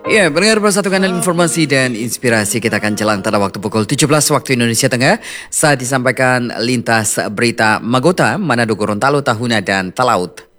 Ya, pendengar bersatu kanal informasi dan inspirasi, kita akan jalan pada waktu pukul 17 waktu Indonesia Tengah saat disampaikan lintas berita Magota, Manado, Gorontalo, Tahuna dan Talaut.